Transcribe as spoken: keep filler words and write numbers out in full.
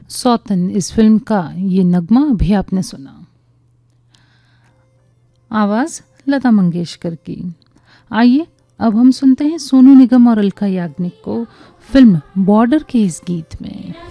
सौतन इस फिल्म का ये नगमा अभी आपने सुना। आवाज लता मंगेशकर की। आइए अब हम सुनते हैं सोनू निगम और अलका याग्निक को फिल्म बॉर्डर के इस गीत में।